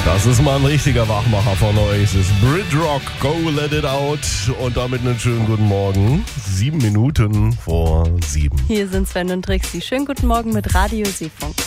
Das ist mal ein richtiger Wachmacher von euch. Es ist Brit-Rock, Go Let It Out. Und damit einen schönen guten Morgen. 7 Minuten vor 7. Hier sind Sven und Trixie. Schönen guten Morgen mit Radio Seefunk.